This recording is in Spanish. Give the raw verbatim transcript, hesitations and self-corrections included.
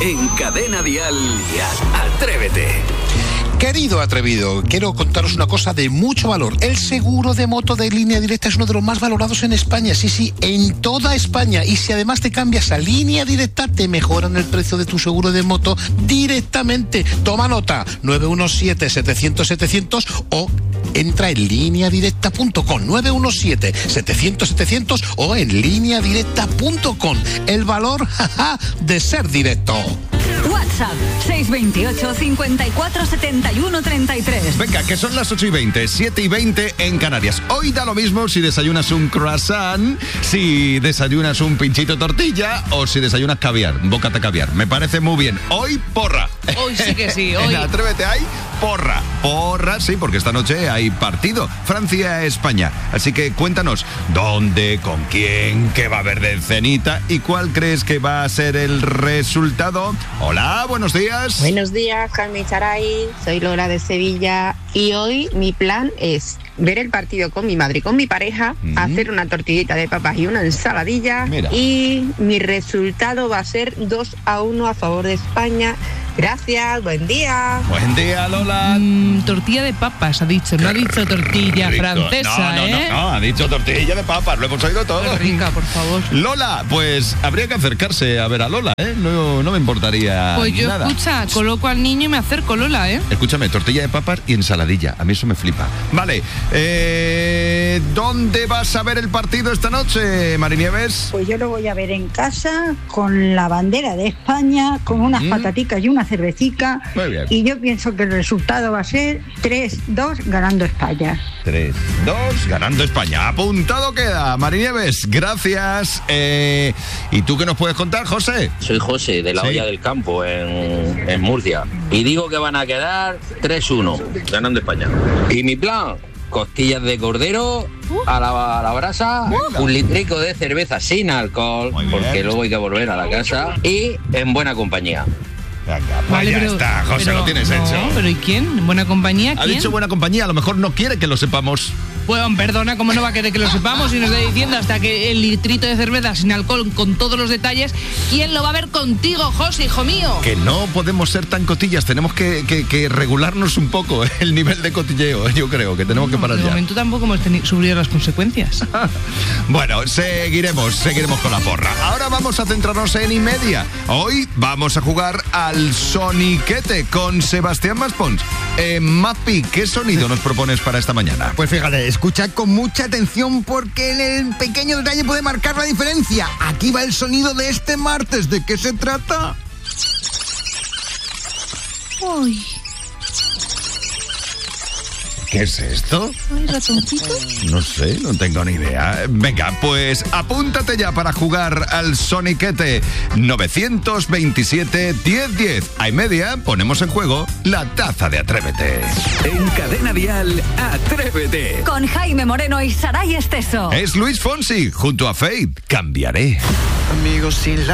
en Cadena Dial. Atrévete. Querido atrevido, quiero contaros una cosa de mucho valor. El seguro de moto de Línea Directa es uno de los más valorados en España. Sí, sí, en toda España. Y si además te cambias a Línea Directa, te mejoran el precio de tu seguro de moto directamente. Toma nota, nueve uno siete, setecientos, setecientos o entra en línea directa punto com. nueve uno siete, setecientos, setecientos o en línea directa punto com. El valor, jaja, de ser directo. WhatsApp seis dos ocho, cinco cuatro, siete uno, tres tres. Venga, que son las ocho y veinte, siete y veinte en Canarias. Hoy da lo mismo si desayunas un croissant, si desayunas un pinchito tortilla o si desayunas caviar, un bocata caviar. Me parece muy bien. Hoy, porra. Hoy sí que sí, hoy. En Atrévete hay porra. Porra, sí, porque esta noche hay partido. Francia-España. Así que cuéntanos, ¿dónde, con quién, qué va a haber de cenita y cuál crees que va a ser el resultado? Hola, buenos días. Buenos días, Jaime Charay. Soy Lola de Sevilla y hoy mi plan es ver el partido con mi madre y con mi pareja, mm. hacer una tortillita de papas y una ensaladilla. Mira. Y mi resultado va a ser dos a uno a favor de España. Gracias, buen día. Buen día, Lola. Mm, tortilla de papas, ha dicho, no ha dicho tortilla rico. francesa, no, no, ¿eh? No, no, ha dicho tortilla de papas, lo hemos oído todo. Qué rica, por favor. Lola, pues habría que acercarse a ver a Lola, ¿eh? No, no me importaría Pues yo, nada. escucha, coloco al niño y me acerco, Lola, ¿eh? Escúchame, tortilla de papas y ensaladilla, a mí eso me flipa. Vale, eh, ¿dónde vas a ver el partido esta noche, Marinieves? Pues yo lo voy a ver en casa, con la bandera de España, con unas mm. pataticas y una cervecita. Muy bien. Y yo pienso que el resultado va a ser tres dos ganando España. tres dos ganando España. Apuntado queda. Marinieves, gracias. Eh, ¿Y tú qué nos puedes contar, José? Soy José, de la sí. olla del campo, en, en Murcia. Y digo que van a quedar tres uno ganando España. Y mi plan, costillas de cordero a la, a la brasa, uh. un litrico de cerveza sin alcohol, porque luego hay que volver a la casa, y en buena compañía. Venga, pues vale, ya pero, está, José, pero, lo tienes no, hecho. ¿Pero y quién? ¿En buena compañía? ¿Quién? Ha dicho buena compañía, a lo mejor no quiere que lo sepamos. Bueno, perdona, ¿cómo no va a querer que lo sepamos? Y nos está diciendo hasta que el litrito de cerveza sin alcohol, con todos los detalles, ¿quién lo va a ver contigo, José, hijo mío? Que no podemos ser tan cotillas, tenemos que, que, que regularnos un poco el nivel de cotilleo, yo creo, que tenemos no, que parar de ya. De momento tampoco hemos tenido, sufrido las consecuencias. Bueno, seguiremos, seguiremos con la porra. Ahora vamos a centrarnos en y media. Hoy vamos a jugar al soniquete con Sebastián Maspons. Eh, Mapi, ¿qué sonido nos propones para esta mañana? Pues fíjate, escucha con mucha atención porque en el pequeño detalle puede marcar la diferencia. Aquí va el sonido de este martes. ¿De qué se trata? Uy. ¿Qué es esto? ¿Hay ratoncito? No sé, no tengo ni idea. Venga, pues apúntate ya para jugar al soniquete. nueve dos siete, diez diez. A y media ponemos en juego la taza de Atrévete. En Cadena Dial, Atrévete. Con Jaime Moreno y Saray Esteso. Es Luis Fonsi, junto a Faith. Cambiaré. Amigos sin la